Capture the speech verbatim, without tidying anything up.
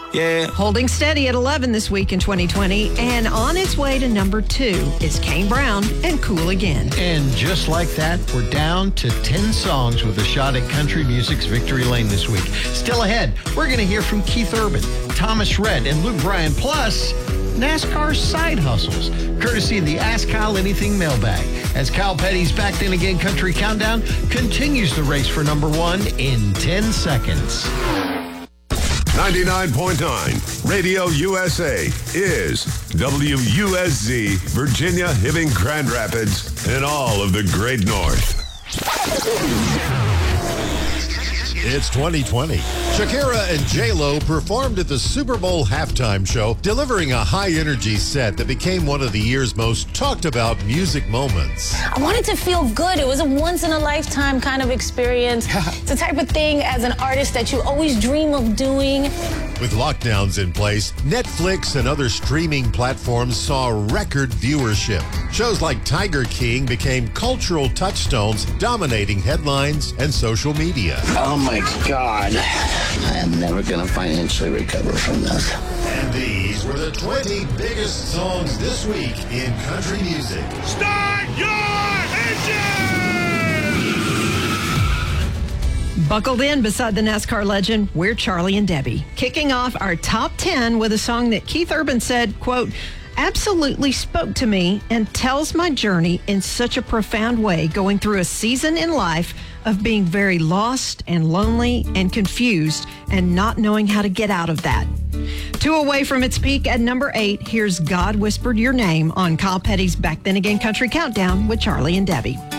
Yeah. Holding steady at eleven this week in twenty twenty, and on its way to number two is Kane Brown and Cool Again. And just like that, we're down to ten songs with a shot at country music's victory lane this week. Still ahead, we're going to hear from Keith Urban, Thomas Rhett, and Luke Bryan, plus NASCAR side hustles, courtesy of the Ask Kyle Anything mailbag. As Kyle Petty's Back Then Again Country Countdown continues the race for number one in ten seconds. ninety-nine point nine Radio U S A is W U S Z, Virginia, Hibbing, Grand Rapids, and all of the Great North. It's twenty twenty. Shakira and J-Lo performed at the Super Bowl halftime show, delivering a high-energy set that became one of the year's most talked-about music moments. I wanted to feel good. It was a once-in-a-lifetime kind of experience. It's the type of thing as an artist that you always dream of doing. With lockdowns in place, Netflix and other streaming platforms saw record viewership. Shows like Tiger King became cultural touchstones, dominating headlines and social media. Oh my God, I am never going to financially recover from this. And these were the twenty biggest songs this week in country music. Start your engine! Buckled in beside the NASCAR legend, we're Charlie and Debbie. Kicking off our top ten with a song that Keith Urban said, quote, absolutely spoke to me and tells my journey in such a profound way, going through a season in life of being very lost and lonely and confused and not knowing how to get out of that. Two away from its peak at number eight, here's God Whispered Your Name on Kyle Petty's Back Then Again Country Countdown with Charlie and Debbie.